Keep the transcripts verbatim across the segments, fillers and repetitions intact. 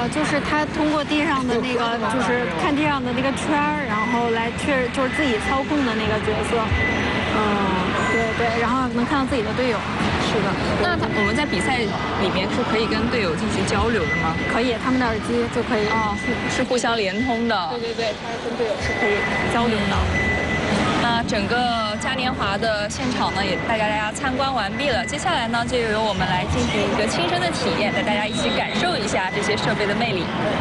呃，就是他通过地上的那个，就是看地上的那个圈儿，然后来确就是自己操控的那个角色。嗯，对对，然后能看到自己的队友。是的。 那他我们在比赛里面是可以跟队友进行交流的吗？ 可以，他们的耳机就可以。 哦，是互相连通的。 对对对，他跟队友是可以交流的。 那整个嘉年华的现场呢，也带大家参观完毕了。接下来呢，就由我们来进行一个亲身的体验，带大家一起感受一下这些设备的魅力。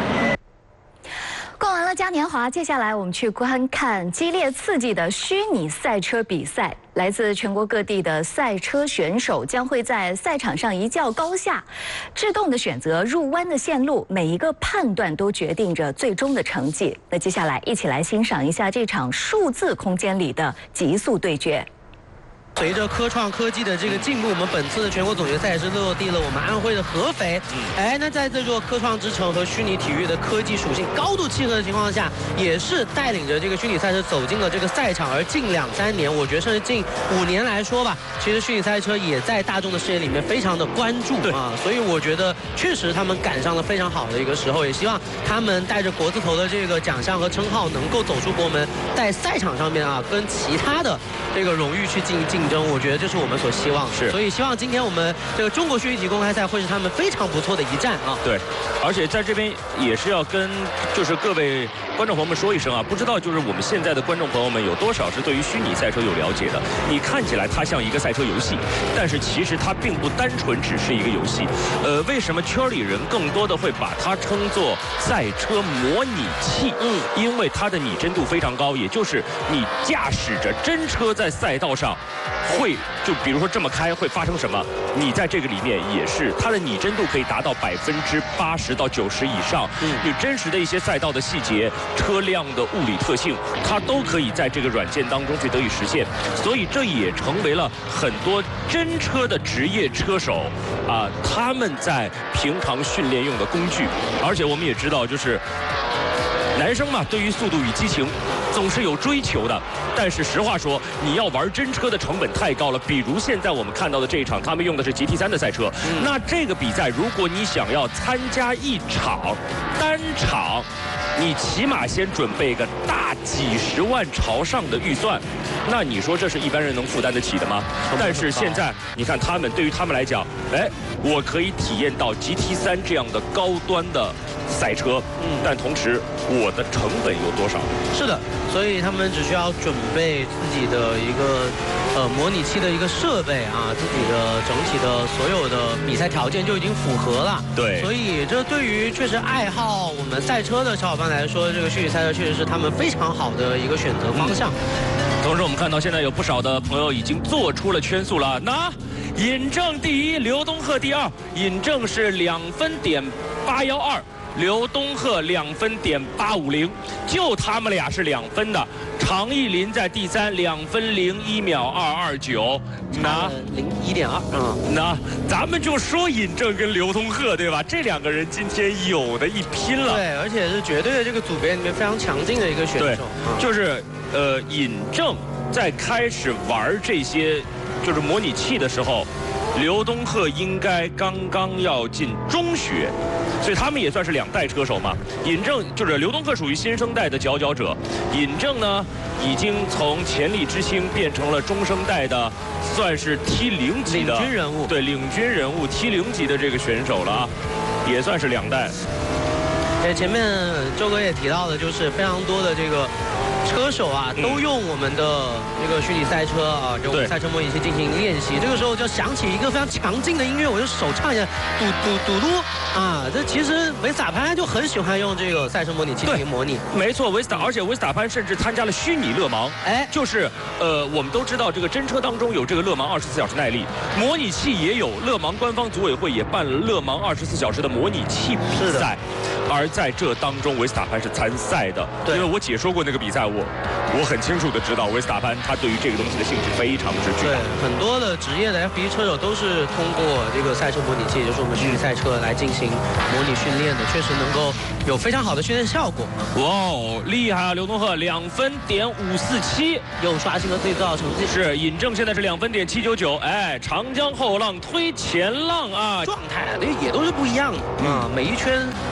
逛完了嘉年华，接下来我们去观看激烈刺激的虚拟赛车比赛。来自全国各地的赛车选手将会在赛场上一较高下，制动的选择、入弯的线路，每一个判断都决定着最终的成绩。那接下来，一起来欣赏一下这场数字空间里的极速对决。 随着科创科技的这个进步，我们本次的全国总决赛是落地了我们安徽的合肥。哎，那在这座科创之城和虚拟体育的科技属性高度契合的情况下，也是带领着这个虚拟赛车走进了这个赛场。而近两三年，我觉得甚至近五年来说吧，其实虚拟赛车也在大众的视野里面非常的关注啊。所以我觉得确实他们赶上了非常好的一个时候，也希望他们带着国字头的这个奖项和称号，能够走出国门，在赛场上面啊，跟其他的这个荣誉去进行竞争。我觉得这是我们所希望的， 是， 所以希望今天我们这个中国虚拟体公开赛会是他们非常不错的一战啊。 对，而且在这边也是要跟就是各位观众朋友们说一声啊，不知道就是我们现在的观众朋友们有多少是对于虚拟赛车有了解的？你看起来它像一个赛车游戏，但是其实它并不单纯只是一个游戏。呃，为什么圈里人更多的会把它称作赛车模拟器？嗯，因为它的拟真度非常高，也就是你驾驶着真车在赛道上。会就比如说这么开会发生什么？你在这个里面也是，它的拟真度可以达到百分之八十到九十以上。嗯，你真实的一些赛道的细节、车辆的物理特性，它都可以在这个软件当中去得以实现。所以这也成为了很多真车的职业车手啊，他们在平常训练用的工具。而且我们也知道，就是男生嘛，对于速度与激情总是有追求的，但是实话说，你要玩真车的成本太高了。比如现在我们看到的这一场，他们用的是 G T 三的赛车。嗯、那这个比赛，如果你想要参加一场单场，你起码先准备个大几十万朝上的预算，那你说这是一般人能负担得起的吗？但是现在你看他们，对于他们来讲，哎，我可以体验到 G T 三这样的高端的赛车，嗯，但同时我的成本有多少？ 是的，所以他们只需要准备自己的一个呃模拟器的一个设备啊，自己的整体的所有的比赛条件就已经符合了。 对， 所以这对于确实爱好我们赛车的小伙伴来说，这个虚拟赛车确实是他们非常好的一个选择方向。 嗯、同时，我们看到现在有不少的朋友已经做出了圈速了。那尹正第一，刘东赫第二，尹正是两分点八幺二。刘东赫两分点八五零，就他们俩是两分的。常艺林在第三，两分零一秒二二九， 那零一点二。嗯， 那咱们就说尹正跟刘东赫，对吧？这两个人今天有的一拼了。 对，而且是绝对的这个组别里面非常强劲的一个选手。 对，嗯、就是呃，尹正在开始玩这些就是模拟器的时候，刘东赫应该刚刚要进中学。所以他们也算是两代车手嘛。尹正就是刘东赫属于新生代的佼佼者，尹正呢已经从潜力之星变成了中生代的，算是 T 零级的领军人物。 对，领军人物 T 零级的这个选手了啊，也算是两代。 对，前面周哥也提到的，就是非常多的这个车手啊，都用我们的这个虚拟赛车啊，这种赛车模拟器进行练习。这个时候就想起一个非常强劲的音乐，我就手唱一下，嘟嘟嘟嘟啊！这其实维斯塔潘就很喜欢用这个赛车模拟器进行模拟。 没错，维斯塔，而且维斯塔潘甚至参加了虚拟勒芒。哎，就是呃，我们都知道这个真车当中有这个勒芒二十四小时耐力，模拟器也有，勒芒官方组委会也办了勒芒二十四小时的模拟器比赛。而在这当中，维斯塔潘是参赛的，因为我解说过那个比赛，我我很清楚的知道维斯塔潘他对于这个东西的兴趣非常之巨大。 对，很多的职业的 F 一 车手都是通过这个赛车模拟器，也就是我们虚拟赛车来进行模拟训练的，确实能够有非常好的训练效果。 哇哦，厉害啊！刘东赫两分点五四七， 又刷新了最高成绩。 是，尹正现在是两分点七九九，哎，长江后浪推前浪啊， 状态也都是不一样的啊、嗯，每一圈大家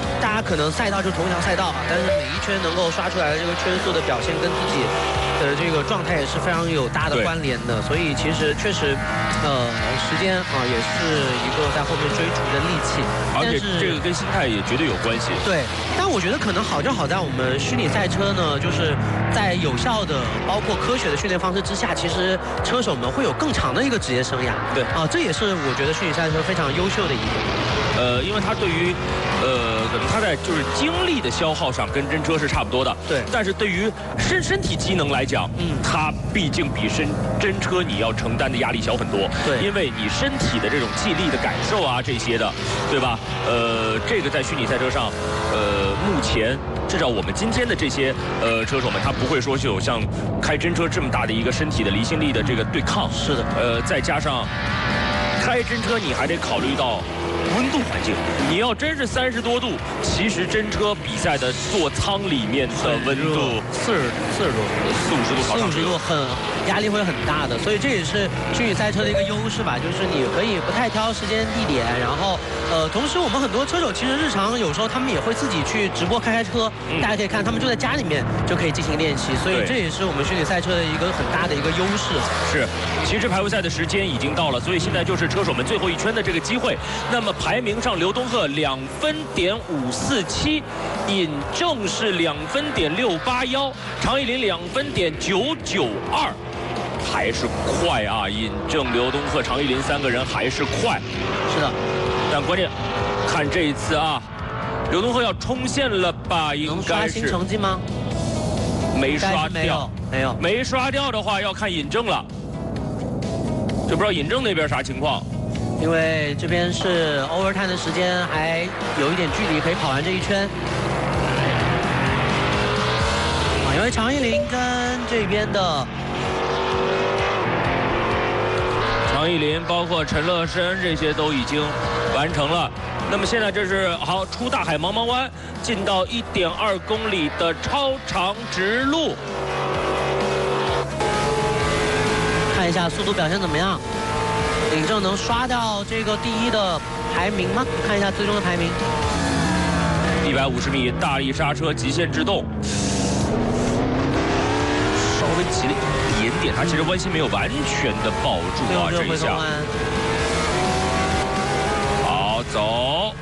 可能赛道就同一条赛道啊，但是每一圈能够刷出来的这个圈速的表现跟自己的这个状态也是非常有大的关联的，所以其实确实，呃，时间啊也是一个在后面追逐的利器， 而且这个跟心态也绝对有关系。 对，但我觉得可能好就好在我们虚拟赛车呢，就是在有效的包括科学的训练方式之下，其实车手们会有更长的一个职业生涯。 对啊，这也是我觉得虚拟赛车非常优秀的一点。 呃，因为它对于，呃，可能它在就是精力的消耗上跟真车是差不多的， 对。 但是对于身身体机能来讲，嗯，它毕竟比身真车你要承担的压力小很多， 对。 因为你身体的这种气力的感受啊这些的，对吧？呃，这个在虚拟赛车上，呃，目前至少我们今天的这些呃车手们，他不会说是有像开真车这么大的一个身体的离心力的这个对抗， 是的。 呃，再加上开真车，你还得考虑到温度环境，你要真是三十多度，其实真车比赛的座舱里面的温度四十四十度， 四五十度， 四五十度很压力会很大的，所以这也是虚拟赛车的一个优势吧，就是你可以不太挑时间地点，然后呃，同时我们很多车手其实日常有时候他们也会自己去直播开开车，嗯、大家可以看他们就在家里面就可以进行练习，所以这也是我们虚拟赛车的一个很大的一个优势。 是，其实排位赛的时间已经到了，所以现在就是车手们最后一圈的这个机会。那么排名上，刘东赫两分点五四七，尹正是两分点六八幺，常艺林两分点九九二，还是快啊！尹正、刘东赫、常艺林三个人还是快， 是的。 但关键看这一次啊，刘东赫要冲线了吧？应该是。 能刷新成绩吗？ 没刷掉， 没有， 没刷掉的话要看尹正了。就不知道尹正那边啥情况。 因为这边是 overtime 的时间，还有一点距离可以跑完这一圈。啊，因为常艺林跟这边的常艺林，包括陈乐申这些都已经完成了。那么现在这是好出大海茫茫湾，进到一点二公里的超长直路。 看一下速度表现怎么样。尹正能刷掉这个第一的排名吗？看一下最终的排名。 一百五十米大力刹车极限制动，稍微急了一点点，他其实弯心没有完全的抱住啊，这一下。好，走，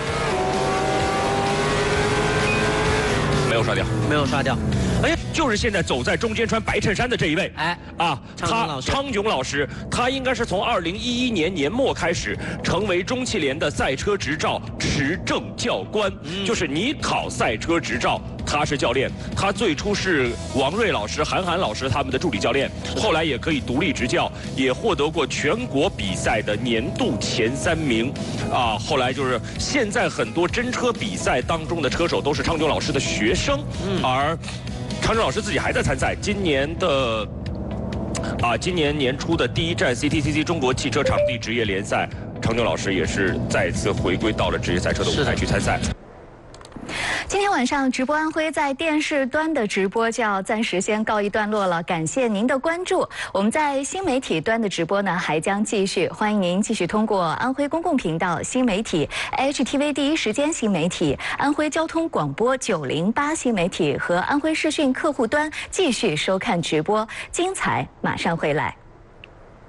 没有刷掉， 没有刷掉。 哎，就是现在走在中间穿白衬衫的这一位，哎啊，他昌炯老师，他应该是从二零一一年年末开始成为中汽联的赛车执照持证教官，嗯、就是你考赛车执照，他是教练，他最初是王瑞老师、韩寒老师他们的助理教练，后来也可以独立执教，也获得过全国比赛的年度前三名，啊，后来就是现在很多真车比赛当中的车手都是昌炯老师的学生，嗯、而。昌炯老师自己还在参赛，今年的啊，今年年初的第一站 C T C C 中国汽车场地职业联赛，昌炯老师也是再次回归到了职业赛车的舞台去参赛。 今天晚上直播安徽在电视端的直播就要暂时先告一段落了，感谢您的关注。我们在新媒体端的直播呢还将继续，欢迎您继续通过安徽公共频道新媒体、H T V 第一时间新媒体、安徽交通广播九零八新媒体和安徽视讯客户端继续收看直播，精彩马上回来。